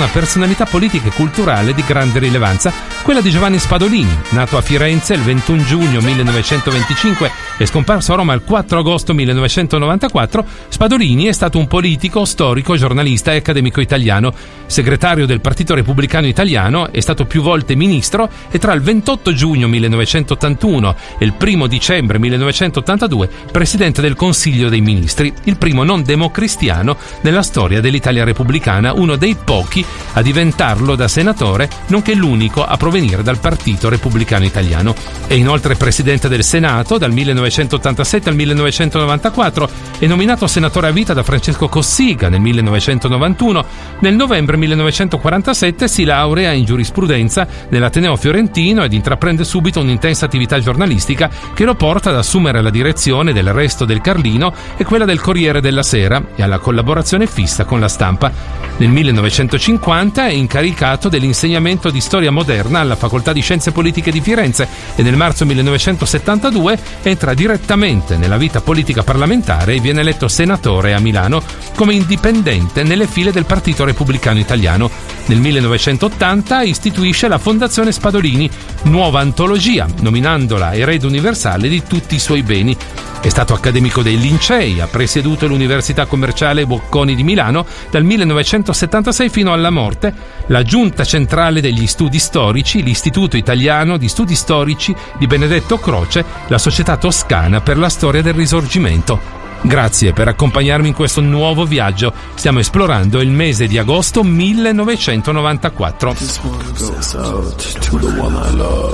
una personalità politica e culturale di grande rilevanza, quella di Giovanni Spadolini, nato a Firenze il 21 giugno 1925 e scomparso a Roma il 4 agosto 1994. Spadolini è stato un politico, storico, giornalista e accademico italiano, segretario del Partito Repubblicano Italiano, è stato più volte ministro e tra il 28 giugno 1981 e il 1 dicembre 1982 presidente del Consiglio dei Ministri, il primo non democristiano nella storia dell'Italia repubblicana, uno dei pochi a diventarlo da senatore, nonché l'unico a provenire dal Partito Repubblicano Italiano. È inoltre presidente del Senato dal 1987 al 1994, è nominato senatore a vita da Francesco Cossiga nel 1991. Nel novembre 1947 si laurea in giurisprudenza nell'Ateneo Fiorentino ed intraprende subito un'intensa attività giornalistica che lo porta ad assumere la direzione del Resto del Carlino e quella del Corriere della Sera e alla collaborazione fissa con La Stampa. Nel 1950 è incaricato dell'insegnamento di storia moderna alla Facoltà di Scienze Politiche di Firenze e nel marzo 1972 entra direttamente nella vita politica parlamentare e viene eletto senatore a Milano come indipendente nelle file del Partito Repubblicano Italiano. Nel 1980 istituisce la Fondazione Spadolini, nuova antologia, nominandola erede universale di tutti i suoi beni. È stato accademico dei Lincei, ha presieduto l'Università Commerciale Bocconi di Milano dal 1976 fino alla morte, la Giunta Centrale degli Studi Storici, l'Istituto Italiano di Studi Storici di Benedetto Croce, la Società Toscana per la Storia del Risorgimento. Grazie per accompagnarmi in questo nuovo viaggio. Stiamo esplorando il mese di agosto 1994.